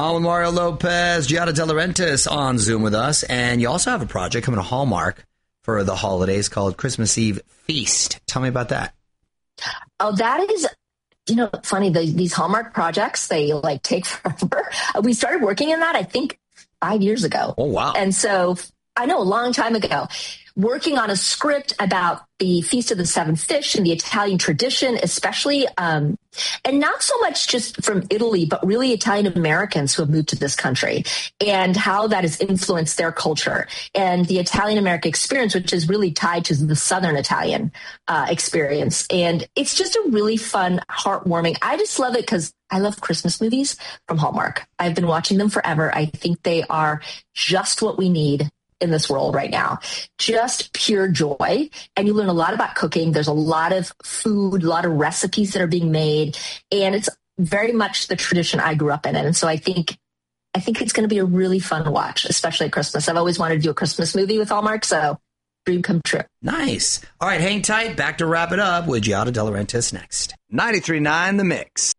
I'm with Mario Lopez, Giada De Laurentiis on Zoom with us. And you also have a project coming to Hallmark for the holidays called Christmas Eve Feast. Tell me about that. Oh, that is, funny. These Hallmark projects, they take forever. We started working in that, I think, 5 years ago. Oh, wow. And so I know a long time ago, working on a script about the Feast of the Seven Fish and the Italian tradition, especially, and not so much just from Italy, but really Italian Americans who have moved to this country and how that has influenced their culture and the Italian American experience, which is really tied to the Southern Italian experience. And it's just a really fun, heartwarming. I just love it because I love Christmas movies from Hallmark. I've been watching them forever. I think they are just what we need in this world right now. Just pure joy. And you learn a lot about cooking. There's a lot of food, a lot of recipes that are being made. And it's very much the tradition I grew up in. And so I think it's going to be a really fun watch, especially at Christmas. I've always wanted to do a Christmas movie with Hallmark, so dream come true. Nice. All right, hang tight. Back to wrap it up with Giada De Laurentiis next. 93.9 The Mix.